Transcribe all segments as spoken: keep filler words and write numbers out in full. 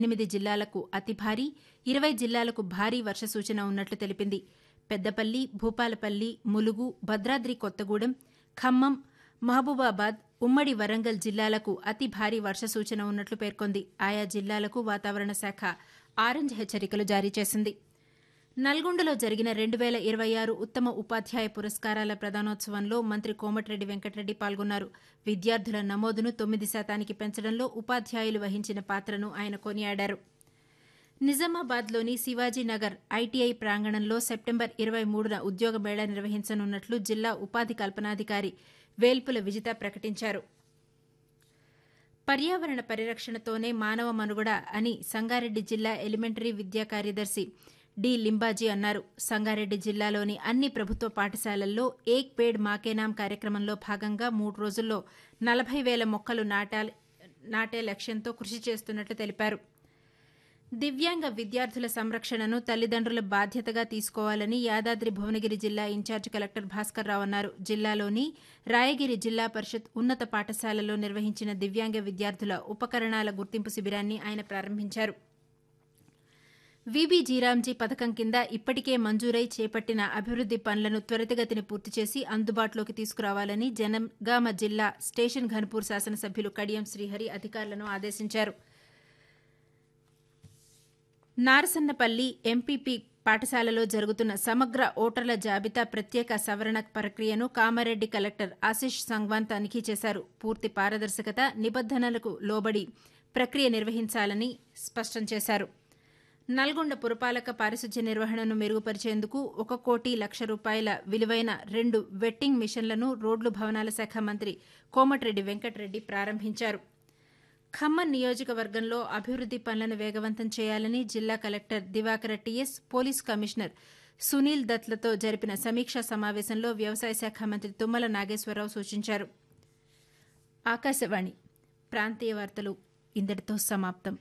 ఎనిమిది జిల్లాలకు అతి భారీ ఇరవై జిల్లాలకు భారీ వర్ష సూచన ఉన్నట్లు తెలిపింది. పెద్దపల్లి, భూపాలపల్లి, ములుగు, భద్రాద్రి కొత్తగూడెం, ఖమ్మం, మహబూబాబాద్, ఉమ్మడి వరంగల్ జిల్లాలకు అతి భారీ వర్ష సూచన ఉన్నట్లు పేర్కొంది. ఆయా జిల్లాలకు వాతావరణ శాఖ ఆరెంజ్ హెచ్చరికలు జారీ చేసింది. నల్గొండలో జరిగిన రెండు వేల ఇరవై ఆరు ఉత్తమ ఉపాధ్యాయ పురస్కారాల ప్రదానోత్సవంలో మంత్రి కోమటిరెడ్డి వెంకటరెడ్డి పాల్గొన్నారు. విద్యార్థుల నమోదును తొమ్మిది శాతానికి పెంచడంలో ఉపాధ్యాయులు వహించిన పాత్రను ఆయన కొనియాడారు. నిజామాబాద్లోని శివాజీనగర్ ఐటీఐ ప్రాంగణంలో సెప్టెంబర్ ఇరవై మూడున ఉద్యోగ మేళా నిర్వహించనున్నట్లు జిల్లా ఉపాధి కల్పనాధికారి వేల్పుల విజిత ప్రకటించారు. పర్యావరణ పరిరక్షణతోనే మానవ మనుగడ అని సంగారెడ్డి జిల్లా ఎలిమెంటరీ విద్యా కార్యదర్శి డి లింబాజీ అన్నారు. సంగారెడ్డి జిల్లాలోని అన్ని ప్రభుత్వ పాఠశాలల్లో ఏక్ పేడ్ మాకే నామ్ కార్యక్రమంలో భాగంగా మూడు రోజుల్లో నలభై వేల మొక్కలు నాటే లక్ష్యంతో కృషి చేస్తున్నట్లు తెలిపారు. దివ్యాంగ విద్యార్థుల సంరక్షణను తల్లిదండ్రుల బాధ్యతగా తీసుకోవాలని యాదాద్రి భువనగిరి జిల్లా ఇన్ఛార్జ్ కలెక్టర్ భాస్కర్ రావు అన్నారు. జిల్లాలోని రాయగిరి జిల్లా పరిషత్ ఉన్నత పాఠశాలలో నిర్వహించిన దివ్యాంగ విద్యార్థుల ఉపకరణాల గుర్తింపు శిబిరాన్ని ఆయన ప్రారంభించారు. వీబీ జీరాంజీ పథకం కింద ఇప్పటికే మంజూరై చేపట్టిన అభివృద్ది పనులను త్వరితగతిన పూర్తి చేసి అందుబాటులోకి తీసుకురావాలని జనగామ జిల్లా స్టేషన్ ఘన్పూర్ శాసనసభ్యులు కడియం శ్రీహరి అధికారులను ఆదేశించారు. నారసన్నపల్లి ఎంపీపీ పాఠశాలలో జరుగుతున్న సమగ్ర ఓటర్ల జాబితా ప్రత్యేక సవరణ ప్రక్రియను కామారెడ్డి కలెక్టర్ ఆశిష్ సంగ్వాన్ తనిఖీ చేశారు. పూర్తి పారదర్శకత, నిబంధనలకు లోబడి ప్రక్రియ నిర్వహించాలని స్పష్టం చేశారు. నల్గొండ పురపాలక పారిశుధ్య నిర్వహణను మెరుగుపరిచేందుకు ఒక కోటి లక్ష రూపాయల విలువైన రెండు వెట్టింగ్ మిషన్లను రోడ్లు భవనాల శాఖ మంత్రి కోమటిరెడ్డి వెంకటరెడ్డి ప్రారంభించారు. ఖమ్మం నియోజకవర్గంలో అభివృద్ది పనులను వేగవంతం చేయాలని జిల్లా collector Diwakar TS, police commissioner Sunil దత్లతో జరిపిన సమీక్షా సమావేశంలో వ్యవసాయ శాఖ మంత్రి తుమ్మల నాగేశ్వరరావు సూచించారు. ఆకాశవాణి ప్రాంతీయ వార్తలు ఇంతటితో సమాప్తం.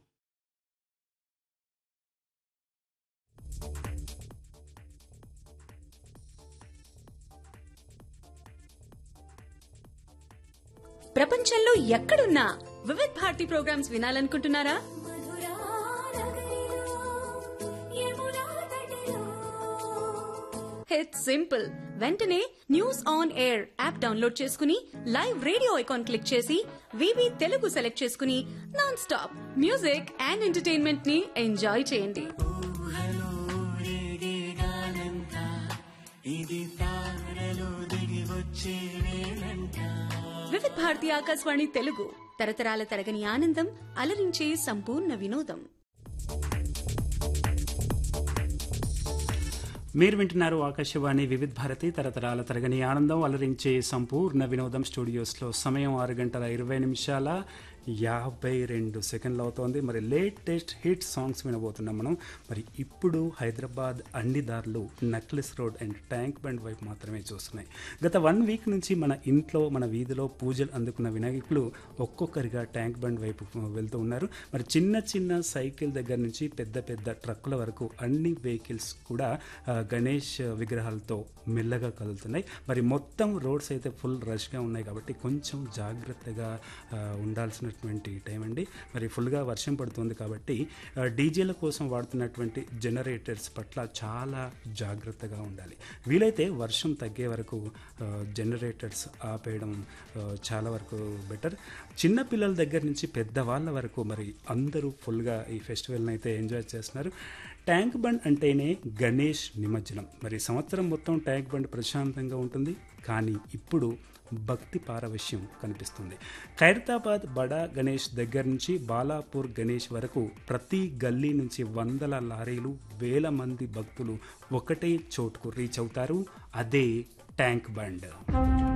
ప్రపంచంలో ఎక్కడున్నా Vividh Bharati programmes వినాలనుకుంటున్నారా? It's simple. వెంటనే news on air app download చేసుకుని లైవ్ రేడియో ఐకాన్ క్లిక్ చేసి వివి తెలుగు సెలెక్ట్ చేసుకుని non stop music and entertainment ని ఎంజాయ్ చేయండి. వివిధ్ భారతి ఆకాశవాణి తెలుగు తరతరాల తరగని ఆనందం, అలరించే సంపూర్ణ వినోదం. మీరు వింటున్నారు ఆకాశవాణి వివిధ్ భారతి తరతరాల తరగని ఆనందం, అలరించే సంపూర్ణ వినోదం. స్టూడియోస్లో సమయం ఆరు గంటల ఇరవై నిమిషాల యాభై రెండు సెకండ్లు అవుతోంది. మరి లేటెస్ట్ హిట్ సాంగ్స్ వినబోతున్నాం మనం. మరి ఇప్పుడు హైదరాబాద్ అన్ని దారులు necklace road and tank bund వైపు మాత్రమే చూస్తున్నాయి. గత వన్ వీక్ నుంచి మన ఇంట్లో మన వీధిలో పూజలు అందుకున్న వినాయకులు ఒక్కొక్కరిగా ట్యాంక్ బండ్ వైపు వెళ్తూ ఉన్నారు. మరి చిన్న చిన్న సైకిల్ దగ్గర నుంచి పెద్ద పెద్ద ట్రక్కుల వరకు అన్ని వెహికల్స్ కూడా గణేష్ విగ్రహాలతో మెల్లగా కదులుతున్నాయి. మరి మొత్తం రోడ్స్ అయితే ఫుల్ రష్గా ఉన్నాయి కాబట్టి కొంచెం జాగ్రత్తగా ఉండాల్సిన టైం అండి. మరి ఫుల్గా వర్షం పడుతుంది కాబట్టి డీజేల కోసం వాడుతున్నటువంటి జనరేటర్స్ పట్ల చాలా జాగ్రత్తగా ఉండాలి. వీలైతే వర్షం తగ్గే వరకు జనరేటర్స్ ఆపేయడం చాలా వరకు బెటర్. చిన్నపిల్లల దగ్గర నుంచి పెద్దవాళ్ళ వరకు మరి అందరూ ఫుల్గా ఈ ఫెస్టివల్ని అయితే ఎంజాయ్ చేస్తున్నారు. ట్యాంక్ బండ్ అంటేనే గణేష్ నిమజ్జనం. మరి సంవత్సరం మొత్తం ట్యాంక్ బండ్ ప్రశాంతంగా ఉంటుంది. కానీ ఇప్పుడు భక్తి పారవశ్యం కనిపిస్తుంది. ఖైరతాబాద్ బడా గణేష్ దగ్గర నుంచి బాలాపూర్ గణేష్ వరకు ప్రతి గల్లీ నుంచి వందల లారీలు, వేల మంది భక్తులు ఒకటే చోటుకు రీచ్ అవుతారు. అదే ట్యాంక్ బండ్.